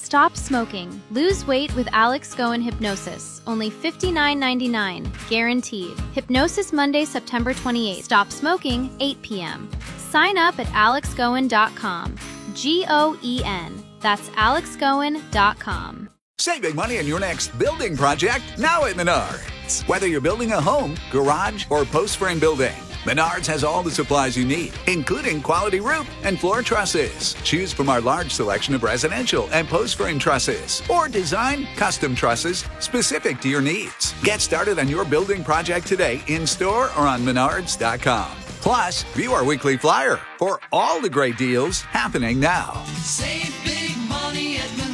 Stop smoking. Lose weight with Alex Goen Hypnosis. Only $59.99. Guaranteed. Hypnosis Monday, September 28th. Stop smoking, 8 p.m. Sign up at alexgoen.com. Goen. That's alexgoen.com. Saving money on your next building project now at Menards. Whether you're building a home, garage, or post frame building, Menards has all the supplies you need, including quality roof and floor trusses. Choose from our large selection of residential and post frame trusses, or design custom trusses specific to your needs. Get started on your building project today in store or on Menards.com. Plus, view our weekly flyer for all the great deals happening now. Save big money at Menards.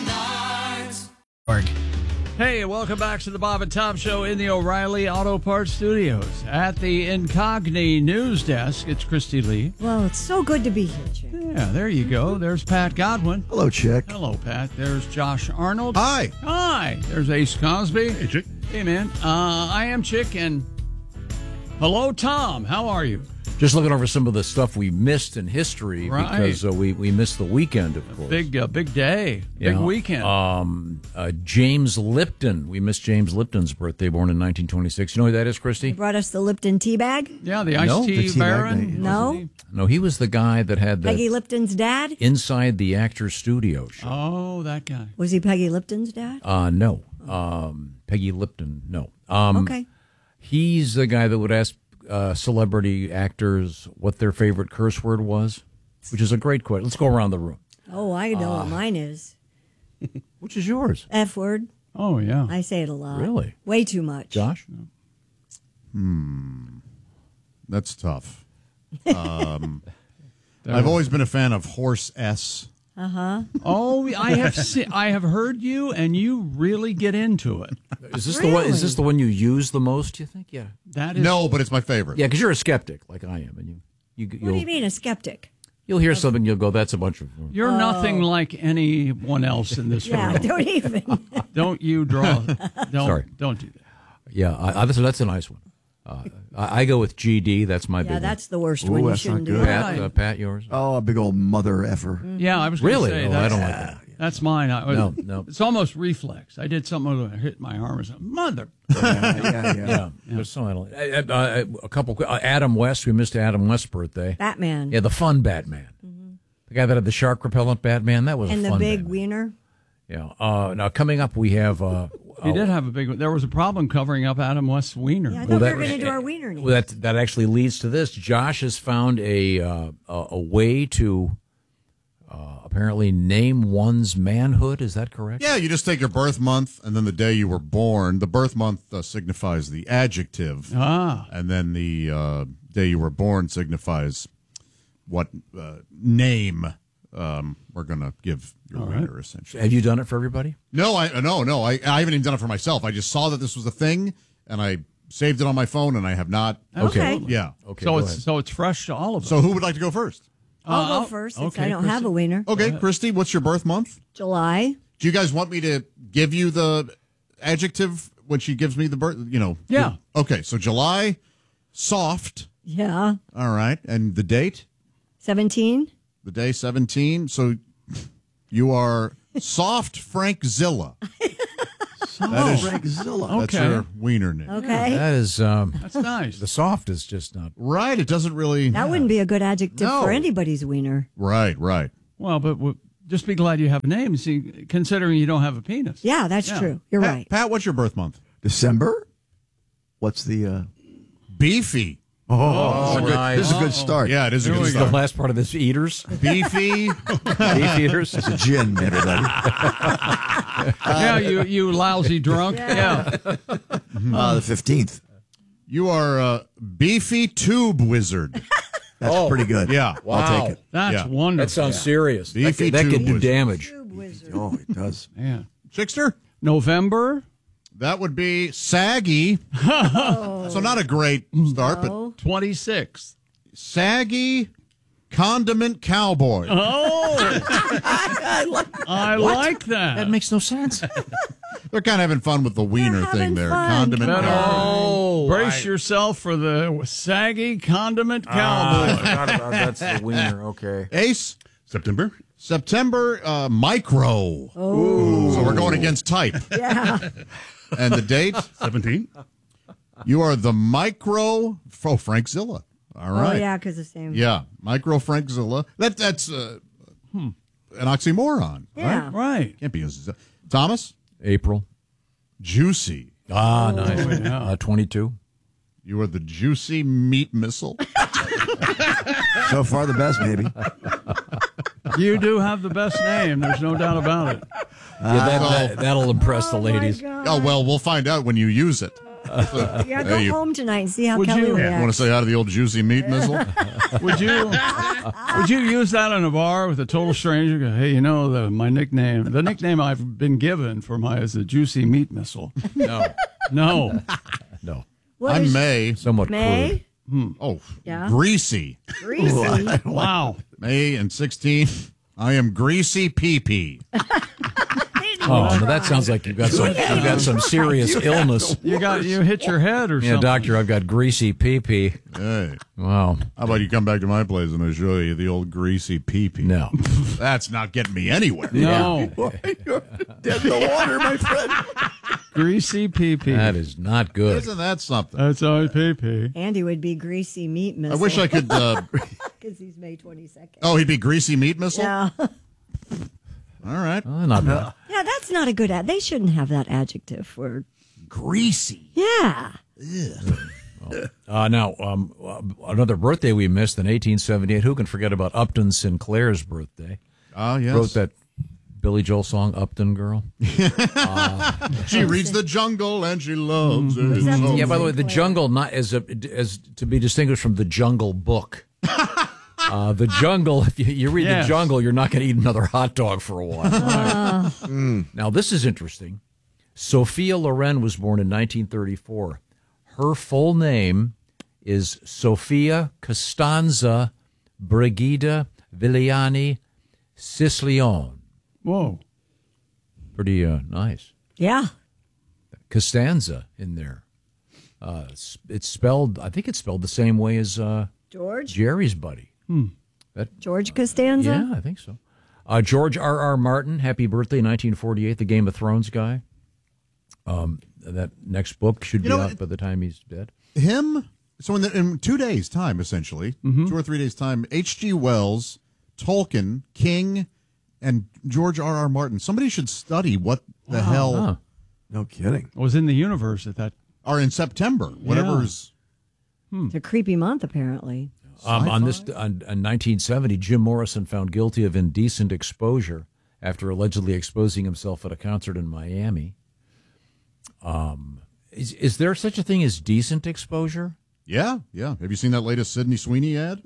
Hey, welcome back to the Bob and Tom Show in the O'Reilly Auto Parts Studios. At the Incogni News Desk, it's Christy Lee. Well, it's so good to be here, Chick. Yeah, there you go. There's Pat Godwin. Hello, Chick. Hello, Pat. There's Josh Arnold. Hi. Hi. There's Ace Cosby. Hey, Chick. Hey, man. I am Chick, and hello, Tom. How are you? Just looking over some of the stuff we missed in history because we missed the weekend, of course. Big day. Big weekend. James Lipton. We missed James Lipton's birthday, born in 1926. You know who that is, Christy? They brought us the Lipton tea bag. Yeah, the iced tea baron. No. No, he was the guy that had the Peggy Lipton's dad? Inside the Actors Studio show. Oh, that guy. Was he Peggy Lipton's dad? No. Peggy Lipton, no. Okay. He's the guy that would ask celebrity actors what their favorite curse word was, which is a great question. Let's go around the room. Oh, I know what mine is. Which is yours? F word. Oh, yeah. I say it a lot. Really? Way too much. Josh? That's tough. I've always been a fan of horse S. Oh, I have heard you, and you really get into it. Is this Really? the one? Is this the one you use the most? You think? Yeah. That is No, but it's my favorite. Yeah, because you're a skeptic, like I am, and What do you mean, a skeptic? you'll hear something, you'll go, "That's a bunch of." You're nothing like anyone else in this Yeah, room. don't even. Don't you draw? Sorry. Don't do that. Yeah, that's a nice one. I go with GD. That's my big Yeah, one. that's the worst one. You that's shouldn't not do good. that. Pat, yours? Oh, a big old mother effer. Yeah, I was going to Really? say Oh, that's, I don't like that. That's mine. No. It's almost reflex. I did something that hit my arm or something. Mother. Yeah. There's some I don't like. A couple. Adam West. We missed Adam West's birthday. Batman. Yeah, the fun Batman. The guy that had the shark repellent Batman. That was And a the fun big Batman. wiener. Yeah. Now coming up, we have. He did have a big one. There was a problem covering up Adam West's wiener. Yeah, I thought we were going to do our wiener name. Well, that actually leads to this. Josh has found a way to apparently name one's manhood. Is that correct? Yeah, you just take your birth month and then the day you were born. The birth month signifies the adjective. And then the day you were born signifies what name we're going to give your wiener, essentially. Have you done it for everybody? No, I haven't even done it for myself. I just saw that this was a thing, and I saved it on my phone, and I have not. Okay. Yeah. Okay. So it's fresh to all of us. So who would like to go first? I'll go first since okay, I don't have a wiener. Okay, Christy, what's your birth month? July. Do you guys want me to give you the adjective when she gives me the birth? Yeah. Okay, so July, soft. Yeah. All right, and the date? 17. The day 17. So you are soft Frank Zilla. That is Frank Zilla. That's Okay. your wiener name. Okay. That is That's nice. the soft is just not. Right, it doesn't really. That wouldn't be a good adjective No. for anybody's wiener. Right. Well, but just be glad you have a name. See, considering you don't have a penis. Yeah, that's true. You're right. Pat, what's your birth month? December? What's the Beefy. This is a good start. Yeah, it is a good The start. last part of this, eaters, Beefy. beef eaters. It's a gin, everybody. Yeah, you lousy drunk. Yeah. The 15th. You are a beefy tube wizard. That's pretty good. Yeah. I'll take it. That's Yeah. wonderful. That sounds serious. Beefy that could do tube damage. Oh, it does. Yeah. Chickster? November. That would be saggy. So not a great start, but 26th. saggy condiment cowboy. Oh, I like that. That makes no sense. They're kind of having fun with the wiener having thing there. fun. Condiment Better cowboy. brace yourself for the saggy condiment cowboy. I forgot about that's the wiener. Okay. Ace? September. September, micro. Oh. So we're going against type. Yeah. And the date? 17. You are the micro. Oh, Frank Zilla. All right. Oh, yeah, because the same. Yeah, micro Frank Zilla. That's an oxymoron. Yeah. Right. Can't be. Thomas? April. Juicy. Ah, nice. Oh, yeah. 22. You are the juicy meat missile. So far, the best, maybe. You do have the best name. There's no doubt about it. That'll impress the ladies. Oh, well, we'll find out when you use it. Yeah, go home tonight and see how Would Kelly you- reacts. You want to say hi to the old juicy meat missile? Would you use that in a bar with a total stranger? Go, hey, you know the nickname I've been given for is the juicy meat missile. No. No. No. What I'm is- May. Somewhat May? Oh, Yeah. greasy. Greasy. Wow. May and 16. I am greasy pee-pee. Oh, no, that sounds like you've got some serious illness. You hit your head or Yeah, something. doctor, I've got greasy pee-pee. Hey, Wow. how about you come back to my place and I show you the old greasy pee-pee? No. That's not getting me anywhere. No. You're dead in the water, my friend. Greasy pee-pee. That is not good. Isn't that something? That's always pee-pee. Andy would be greasy meat I missile. wish I could. Because he's May 22nd. Oh, he'd be greasy meat missile? Yeah. All right. Not bad. Yeah, that's not a good ad. They shouldn't have that adjective for. Greasy. Yeah. Now, another birthday we missed in 1878. Who can forget about Upton Sinclair's birthday? Oh, yes. Wrote that Billy Joel song, Upton Girl. She reads the jungle and she loves it. that so Yeah, by the way, Sinclair. the jungle not as to be distinguished from the Jungle Book. The jungle, if you read Yes. the jungle, you're not going to eat another hot dog for a while. Now, this is interesting. Sophia Loren was born in 1934. Her full name is Sophia Costanza Brigida Vigliani Cisleon. Whoa. Pretty nice. Yeah. Costanza in there. It's spelled, I think it's spelled the same way as George? Jerry's buddy. George Costanza? Yeah, I think so. George R.R. Martin, happy birthday, 1948, the Game of Thrones guy. That next book should be out by the time he's dead. him. So in 2 days' time, essentially, 2 or 3 days' time, H.G. Wells, Tolkien, King, and George R.R. Martin. Somebody should study what the hell Huh. No kidding. Was in the universe at that. are in September. Whatever's. It's a creepy month, apparently. On 1970, Jim Morrison found guilty of indecent exposure after allegedly exposing himself at a concert in Miami. Is there such a thing as decent exposure? Yeah. Have you seen that latest Sydney Sweeney ad?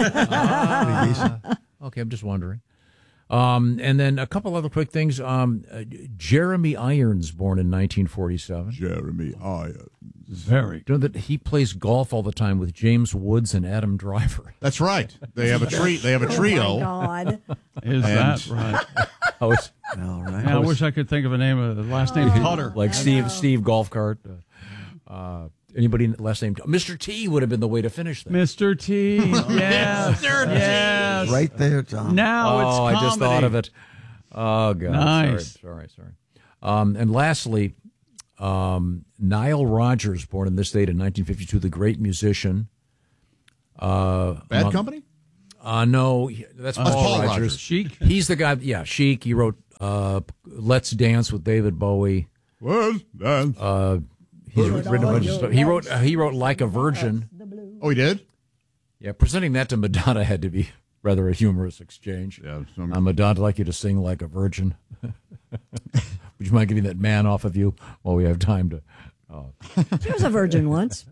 Okay, I'm just wondering. And then a couple other quick things. Jeremy Irons, born in 1947. Jeremy Irons. Very. You know that he plays golf all the time with James Woods and Adam Driver. That's right. They have a They have a Oh, trio. my God. Is that right? Oh, it's All right. Yeah, I wish I could think of a name of the last name Tutter. like Steve Golf Cart. Anybody last name Mr. T would have been the way to finish that. Mr. T. Yes. Yes. Right there, Tom. Now it's Oh, comedy. I just thought of it. Oh, God. Nice. Sorry. And lastly, Nile Rodgers, born in this date in 1952, the great musician. Bad Company? No, that's Paul Rodgers. Rodgers. Chic. He's the guy, Chic. He wrote Let's Dance with David Bowie. Well, dance. He's written a bunch of stuff. He wrote Like a Virgin. Oh, he did? Yeah, presenting that to Madonna had to be rather a humorous exchange. Yeah. Madonna, I'd like you to sing Like a Virgin. Would you mind getting that man off of you while we have time to? She was a virgin once.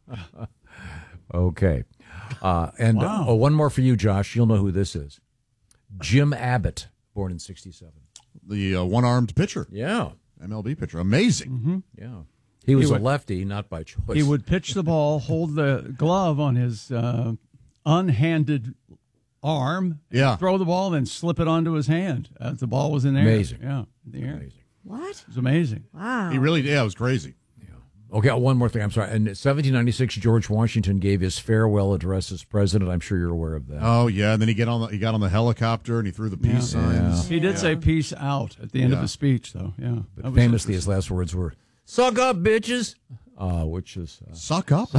Okay. And Wow. one more for you, Josh. You'll know who this is. Jim Abbott, born in 1967. The one-armed pitcher. Yeah. MLB pitcher. Amazing. Yeah. He was would- a lefty, not by choice. He would pitch the ball, hold the glove on his unhanded arm, Yeah. throw the ball, then slip it onto his hand as the ball was in the Amazing. air. Yeah, in the air. Amazing. What? It was amazing. Wow. He really did. Yeah, it was crazy. Okay, one more thing. I'm sorry. In 1796, George Washington gave his farewell address as president. I'm sure you're aware of that. Oh yeah, and then he got on the helicopter and he threw the peace signs. He did say peace out at the end of his speech, though. Yeah, But famously, his last words were "Suck up, bitches," which is Suck up.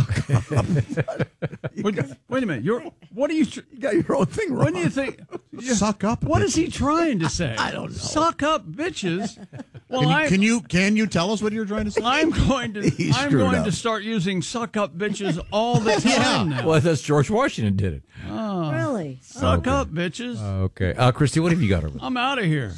Wait a minute. What are you? You got your own thing wrong. When do you think? Suck up. What is he trying to say? I don't know. Suck up, bitches. Well, Can you tell us what you're trying to say? I'm going to start using "suck up, bitches" all the time now. well, that's George Washington did it. Really? Suck up, bitches. Okay, Christy, what have you got over there? I'm out of here.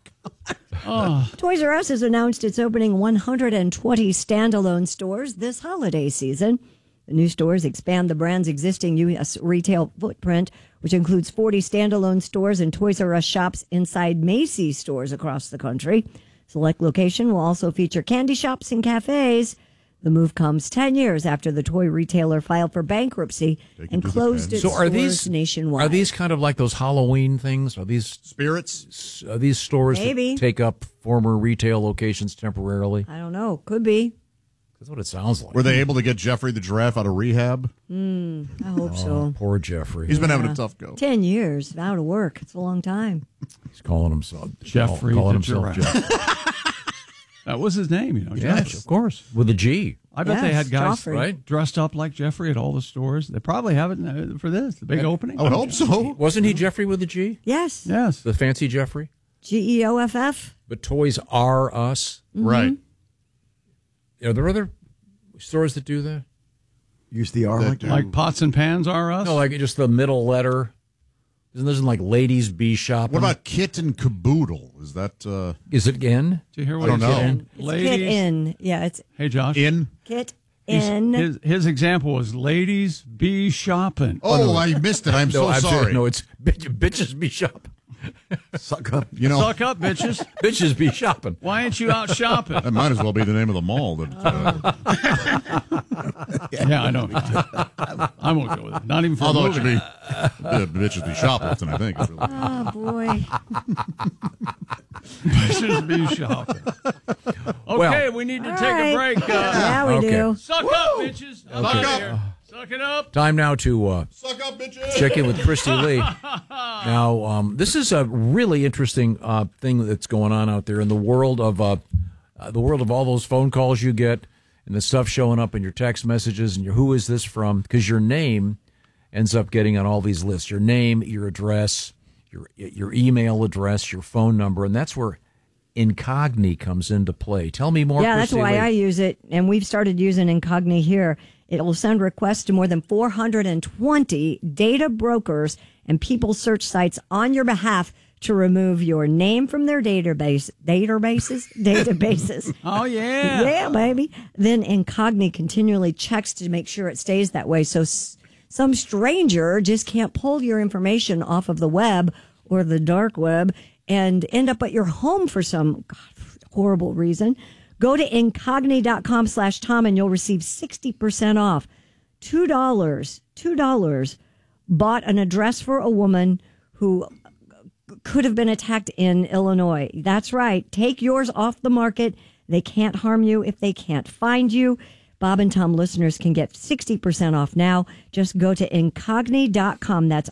Toys R Us has announced it's opening 120 standalone stores this holiday season. The new stores expand the brand's existing U.S. retail footprint, which includes 40 standalone stores and Toys R Us shops inside Macy's stores across the country. Select location will also feature candy shops and cafes. The move comes 10 years after the toy retailer filed for bankruptcy and closed its stores nationwide. Are these kind of like those Halloween things? Are these spirits? Are these stores Maybe. that take up former retail locations temporarily? I don't know. Could be. That's what it sounds like. Were they able to get Jeffrey the giraffe out of rehab? I hope so. Poor Jeffrey. He's been having a tough go. 10 years out of work. It's a long time. He's calling himself Jeffrey calling the himself giraffe. Jeff. That was his name, you know. Yes, Jeff. of course, with a G. I bet they Yes, had guys Joffrey. right dressed up like Jeffrey at all the stores. They probably have it for this, the big opening. I would hope so. Wasn't he Jeffrey with a G? Yes. Yes. The fancy Jeffrey? GEOFF. But Toys R Us. Right. Are there other stores that do that? Use the R like that. Like Pots and Pans are us? No, like just the middle letter. Isn't like Ladies Be Shopping? What about Kit and Caboodle? Is that Is it in? Do you hear what I don't he's know. saying? It's Ladies. Kit In. Yeah, it's Hey, Josh. in? Kit He's- In. His example was Ladies Be Shopping. Oh, I missed it. I'm so sorry. No, it's bitches be shopping. Suck up. You know, Suck up, bitches. Bitches be shopping. Why ain't you out shopping? that might as well be the name of the mall. Yeah, I know. I won't go with it. Not even for Although a it should movie. be bitches be shoplifting, I think. It's really- Oh, boy. Bitches Be Shopping. Okay, we need to All take right. a break. Yeah, we Okay. do. Suck up, bitches. I'm Suck out up. of here. Suck it up. Time now to Suck up, bitches! check in with Christy Lee. Now, this is a really interesting thing that's going on out there in the world of all those phone calls you get and the stuff showing up in your text messages and your who is this from? Because your name ends up getting on all these lists. Your name, your address, your email address, your phone number, and that's where Incogni comes into play. Tell me more. Yeah, that's Christy why Lee. I use it, and we've started using Incogni here. It will send requests to more than 420 data brokers and people search sites on your behalf to remove your name from their databases. Oh, yeah. Yeah, baby. Then Incogni continually checks to make sure it stays that way. So some stranger just can't pull your information off of the web or the dark web and end up at your home for some horrible reason. Go to incogni.com/Tom and you'll receive 60% off. $2 bought an address for a woman who could have been attacked in Illinois. That's right. Take yours off the market. They can't harm you if they can't find you. Bob and Tom listeners can get 60% off now. Just go to incogni.com. That's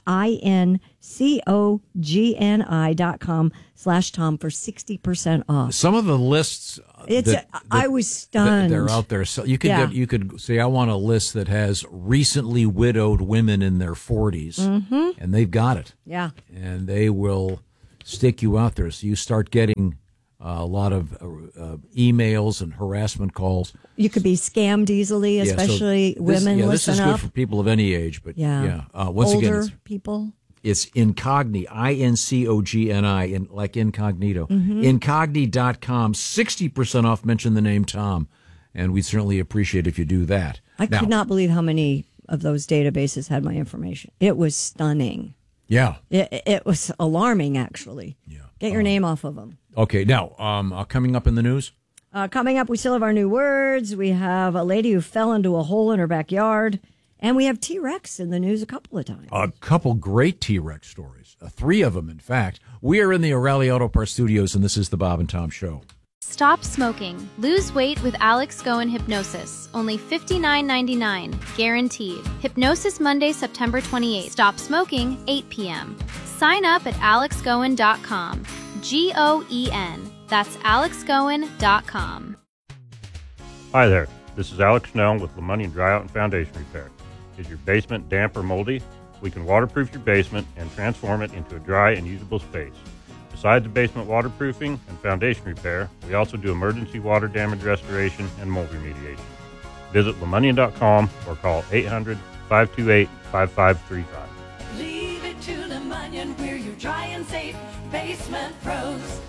incogni.com/Tom for 60% off. Some of the lists. I was stunned. They're out there. So you could Yeah. you could say I want a list that has recently widowed women in their 40s, and they've got it. Yeah. And they will stick you out there. So you start getting a lot of emails and harassment calls. You could be scammed easily, Yeah, so especially women. This listen is good up. for people of any age. But Yeah. once Older again, people. it's Incogni, Incogni, like incognito. Incogni.com, 60% off. Mention the name Tom, and we'd certainly appreciate if you do that. I Now- could not believe how many of those databases had my information. It was stunning. Yeah. It was alarming, actually. Yeah. Get your name off of them. Okay. Now, coming up in the news. Coming up, we still have our new words. We have a lady who fell into a hole in her backyard. And we have T-Rex in the news a couple of times. A couple great T-Rex stories. 3 of them, in fact. We are in the O'Reilly Auto Parts Studios, and this is the Bob and Tom Show. Stop smoking. Lose weight with Alex Go and Hypnosis. Only $59.99. Guaranteed. Hypnosis Monday, September 28th. Stop smoking, 8 p.m. Sign up at alexgoen.com. Goen. That's alexgoen.com. Hi there. This is Alex Snell with Lemonnian Dryout and Foundation Repair. Is your basement damp or moldy? We can waterproof your basement and transform it into a dry and usable space. Besides the basement waterproofing and foundation repair, we also do emergency water damage restoration and mold remediation. Visit Lemonnian.com or call 800-528-5535. Leave it to Lemonnian, we're your dry and safe basement pros.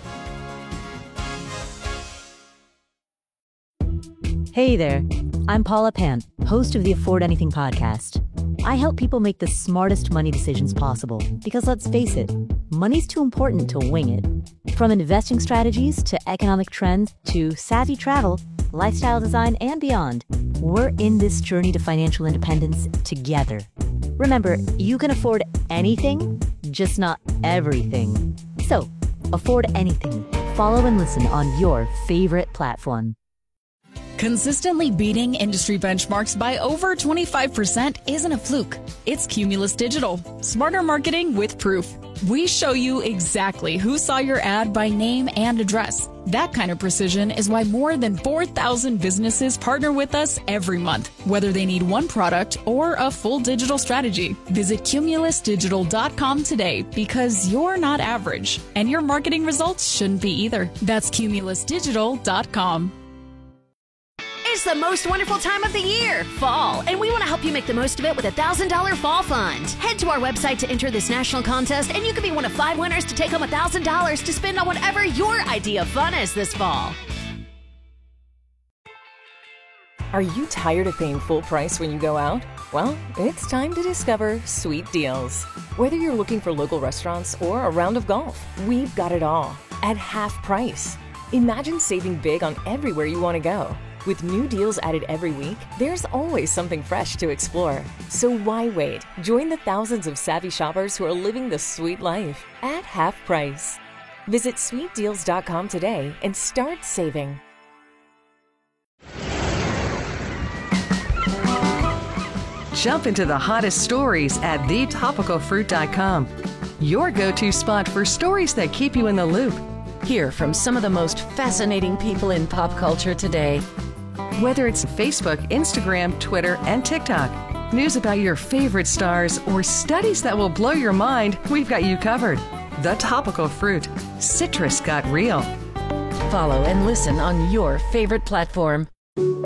Hey there, I'm Paula Pant, host of the Afford Anything podcast. I help people make the smartest money decisions possible because let's face it, money's too important to wing it. From investing strategies to economic trends to savvy travel, lifestyle design, and beyond, we're in this journey to financial independence together. Remember, you can afford anything, just not everything. So, afford anything. Follow and listen on your favorite platform. Consistently beating industry benchmarks by over 25% isn't a fluke. It's Cumulus Digital. Smarter marketing with proof. We show you exactly who saw your ad by name and address. That kind of precision is why more than 4,000 businesses partner with us every month, whether they need one product or a full digital strategy. Visit cumulusdigital.com today because you're not average, and your marketing results shouldn't be either. That's cumulusdigital.com. It's the most wonderful time of the year, fall, and we want to help you make the most of it with a $1,000 fall fund. Head to our website to enter this national contest, and you can be one of 5 winners to take home $1,000 to spend on whatever your idea of fun is this fall. Are you tired of paying full price when you go out? Well, it's time to discover Sweet Deals. Whether you're looking for local restaurants or a round of golf, we've got it all at half price. Imagine saving big on everywhere you want to go. With new deals added every week, there's always something fresh to explore. So why wait? Join the thousands of savvy shoppers who are living the sweet life at half price. Visit sweetdeals.com today and start saving. Jump into the hottest stories at thetopicalfruit.com. Your go-to spot for stories that keep you in the loop. Hear from some of the most fascinating people in pop culture today. Whether it's Facebook, Instagram, Twitter, and TikTok, news about your favorite stars, or studies that will blow your mind, we've got you covered. The Topical Fruit. Citrus got real. Follow and listen on your favorite platform.